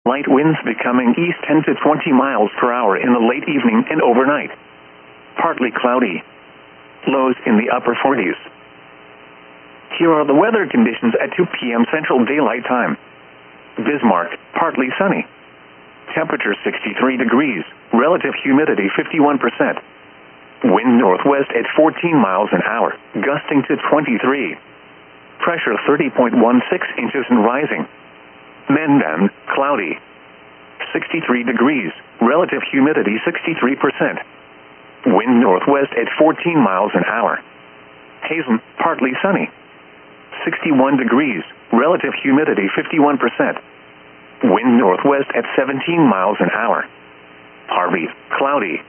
Light winds becoming east 10 to 20 miles per hour in the late evening and overnight. Partly cloudy. Lows in the upper 40s. Here are the weather conditions at 2 p.m. Central Daylight Time. Bismarck, partly sunny. Temperature 63 degrees. Relative humidity 51%. Wind northwest at 14 miles an hour, gusting to 23. Pressure 30.16 inches and rising. Mendon, cloudy. 63 degrees. Relative humidity 63%. Wind northwest at 14 miles an hour. Hazen, partly sunny. 61 degrees. Relative humidity 51%. Wind northwest at 17 miles an hour. Harvey, cloudy.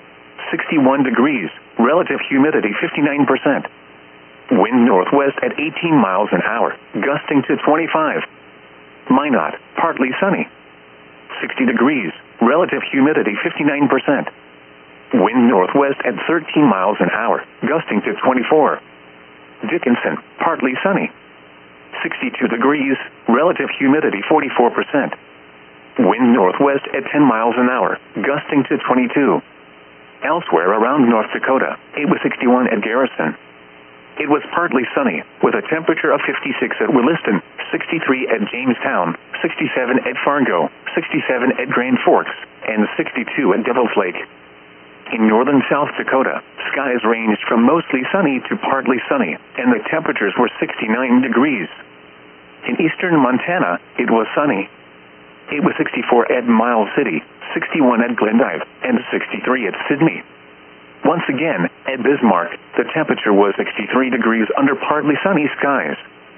61 degrees. Relative humidity 59%. Wind northwest at 18 miles an hour, gusting to 25. Minot, partly sunny. 60 degrees. Relative humidity 59%. Wind northwest at 13 miles an hour, gusting to 24. Dickinson, partly sunny. 62 degrees. Relative humidity 44%. Wind northwest at 10 miles an hour, gusting to 22. Elsewhere around North Dakota, it was 61 at Garrison. It was partly sunny, with a temperature of 56 at Williston, 63 at Jamestown, 67 at Fargo, 67 at Grand Forks, and 62 at Devil's Lake. In northern South Dakota, skies ranged from mostly sunny to partly sunny, and the temperatures were 69 degrees. In eastern Montana, it was sunny. It was 64 at Miles City, 61 at Glendive, and 63 at Sidney. Once again, at Bismarck, the temperature was 63 degrees under partly sunny skies.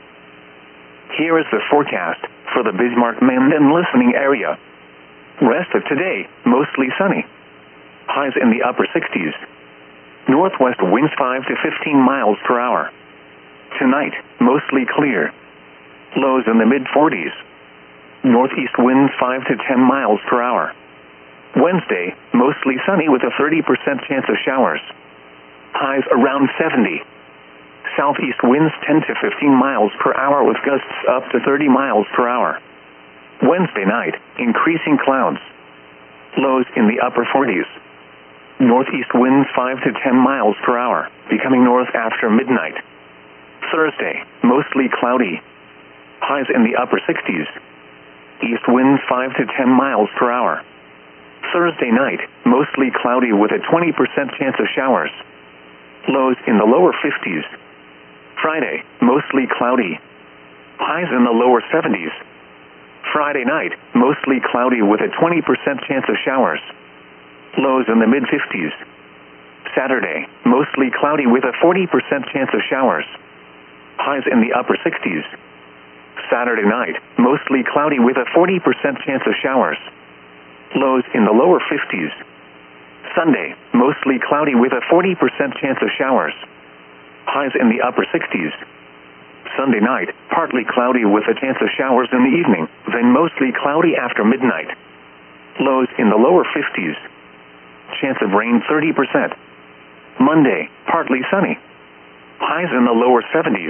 Here is the forecast for the Bismarck-Mendon listening area. Rest of today, mostly sunny. Highs in the upper 60s. Northwest winds 5 to 15 miles per hour. Tonight, mostly clear. Lows in the mid-40s. Northeast winds 5 to 10 miles per hour. Wednesday, mostly sunny with a 30% chance of showers. Highs around 70. Southeast winds 10 to 15 miles per hour with gusts up to 30 miles per hour. Wednesday night, increasing clouds. Lows in the upper 40s. Northeast winds 5 to 10 miles per hour, becoming north after midnight. Thursday, mostly cloudy. Highs in the upper 60s. East winds 5 to 10 miles per hour. Thursday night, mostly cloudy with a 20% chance of showers. Lows in the lower 50s. Friday, mostly cloudy. Highs in the lower 70s. Friday night, mostly cloudy with a 20% chance of showers. Lows in the mid-50s. Saturday, mostly cloudy with a 40% chance of showers. Highs in the upper 60s. Saturday night, mostly cloudy with a 40% chance of showers. Lows in the lower 50s. Sunday, mostly cloudy with a 40% chance of showers. Highs in the upper 60s. Sunday night, partly cloudy with a chance of showers in the evening, then mostly cloudy after midnight. Lows in the lower 50s. Chance of rain 30%. Monday, partly sunny. Highs in the lower 70s.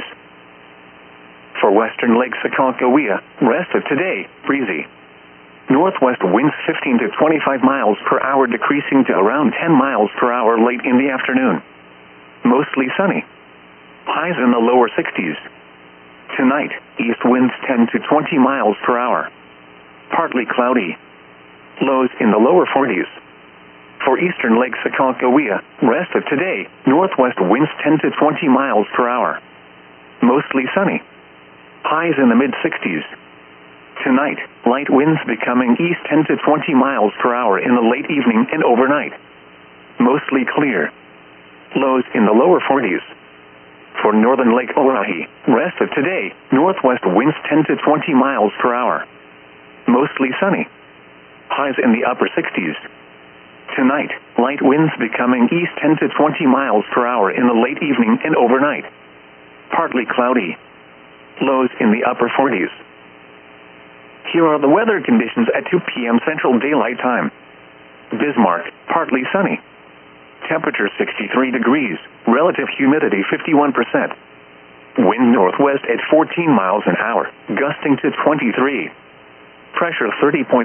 For western Lake Aconcagua, rest of today, breezy. Northwest winds 15 to 25 miles per hour decreasing to around 10 miles per hour late in the afternoon. Mostly sunny. Highs in the lower 60s. Tonight, east winds 10 to 20 miles per hour. Partly cloudy. Lows in the lower 40s. For eastern Lake Aconcagua, rest of today, northwest winds 10 to 20 miles per hour. Mostly sunny. Highs in the mid-60s. Tonight, light winds becoming east 10 to 20 miles per hour in the late evening and overnight. Mostly clear. Lows in the lower 40s. For northern Lake Oahe, rest of today, northwest winds 10 to 20 miles per hour. Mostly sunny. Highs in the upper 60s. Tonight, light winds becoming east 10 to 20 miles per hour in the late evening and overnight. Partly cloudy. Lows in the upper 40s. Here are the weather conditions at 2 p.m. Central Daylight Time. Bismarck, partly sunny. Temperature 63 degrees. Relative humidity 51%. Wind northwest at 14 miles an hour, gusting to 23. Pressure 30.